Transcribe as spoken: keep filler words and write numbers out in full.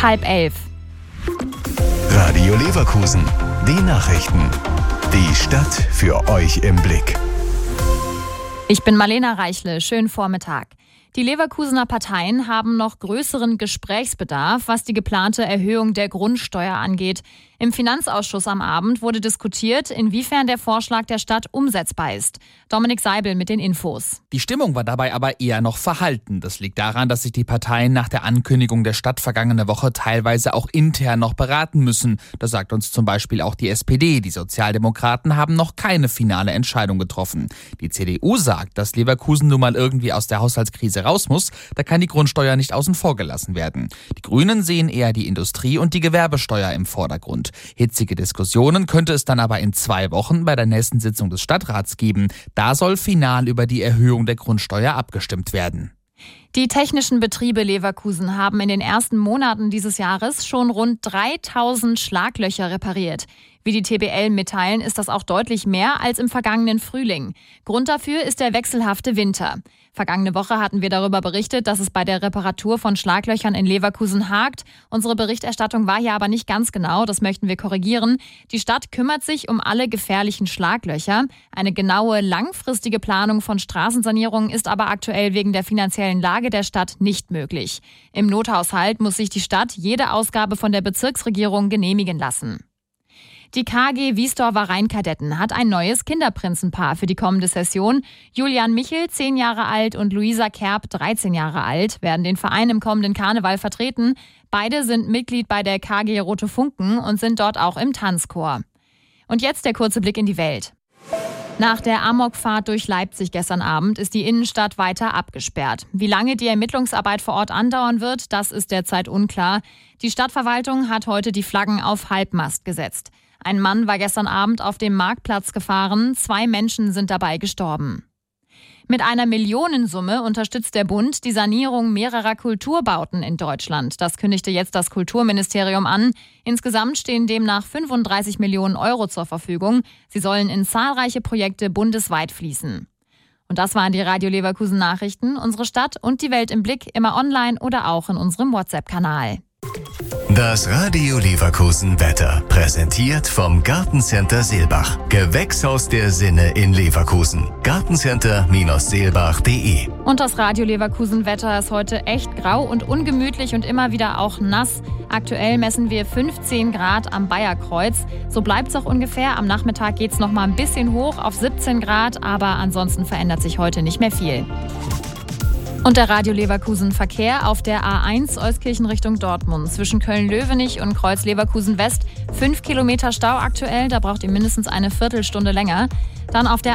halb elf. Radio Leverkusen, die Nachrichten. Die Stadt für euch im Blick. Ich bin Marlena Reichle, schönen Vormittag. Die Leverkusener Parteien haben noch größeren Gesprächsbedarf, was die geplante Erhöhung der Grundsteuer angeht. Im Finanzausschuss am Abend wurde diskutiert, inwiefern der Vorschlag der Stadt umsetzbar ist. Dominik Seibel mit den Infos. Die Stimmung war dabei aber eher noch verhalten. Das liegt daran, dass sich die Parteien nach der Ankündigung der Stadt vergangene Woche teilweise auch intern noch beraten müssen. Das sagt uns zum Beispiel auch die S P D. Die Sozialdemokraten haben noch keine finale Entscheidung getroffen. Die C D U sagt, dass Leverkusen nun mal irgendwie aus der Haushaltskrise raus muss. Da kann die Grundsteuer nicht außen vor gelassen werden. Die Grünen sehen eher die Industrie- und die Gewerbesteuer im Vordergrund. Hitzige Diskussionen könnte es dann aber in zwei Wochen bei der nächsten Sitzung des Stadtrats geben. Da soll final über die Erhöhung der Grundsteuer abgestimmt werden. Die technischen Betriebe Leverkusen haben in den ersten Monaten dieses Jahres schon rund dreitausend Schlaglöcher repariert. Wie die T B L mitteilen, ist das auch deutlich mehr als im vergangenen Frühling. Grund dafür ist der wechselhafte Winter. Vergangene Woche hatten wir darüber berichtet, dass es bei der Reparatur von Schlaglöchern in Leverkusen hakt. Unsere Berichterstattung war hier aber nicht ganz genau, das möchten wir korrigieren. Die Stadt kümmert sich um alle gefährlichen Schlaglöcher. Eine genaue, langfristige Planung von Straßensanierungen ist aber aktuell wegen der finanziellen Lage der Stadt nicht möglich. Im Nothaushalt muss sich die Stadt jede Ausgabe von der Bezirksregierung genehmigen lassen. Die K G Wiesdorfer Rheinkadetten hat ein neues Kinderprinzenpaar für die kommende Session. Julian Michel, zehn Jahre alt, und Luisa Kerb, dreizehn Jahre alt, werden den Verein im kommenden Karneval vertreten. Beide sind Mitglied bei der K G Rote Funken und sind dort auch im Tanzchor. Und jetzt der kurze Blick in die Welt. Nach der Amokfahrt durch Leipzig gestern Abend ist die Innenstadt weiter abgesperrt. Wie lange die Ermittlungsarbeit vor Ort andauern wird, das ist derzeit unklar. Die Stadtverwaltung hat heute die Flaggen auf Halbmast gesetzt. Ein Mann war gestern Abend auf dem Marktplatz gefahren. Zwei Menschen sind dabei gestorben. Mit einer Millionensumme unterstützt der Bund die Sanierung mehrerer Kulturbauten in Deutschland. Das kündigte jetzt das Kulturministerium an. Insgesamt stehen demnach fünfunddreißig Millionen Euro zur Verfügung. Sie sollen in zahlreiche Projekte bundesweit fließen. Und das waren die Radio Leverkusen Nachrichten. Unsere Stadt und die Welt im Blick, immer online oder auch in unserem WhatsApp-Kanal. Das Radio Leverkusen Wetter, präsentiert vom Gartencenter Seelbach. Gewächshaus der Sinne in Leverkusen. Gartencenter Seelbach punkt de. Und das Radio Leverkusen Wetter ist heute echt grau und ungemütlich und immer wieder auch nass. Aktuell messen wir fünfzehn Grad am Bayerkreuz. So bleibt es auch ungefähr. Am Nachmittag geht es noch mal ein bisschen hoch auf siebzehn Grad, aber ansonsten verändert sich heute nicht mehr viel. Und der Radio Leverkusen Verkehr auf der A eins Euskirchen Richtung Dortmund. Zwischen Köln-Löwenich und Kreuz Leverkusen West fünf Kilometer Stau aktuell. Da braucht ihr mindestens eine Viertelstunde länger. Dann auf der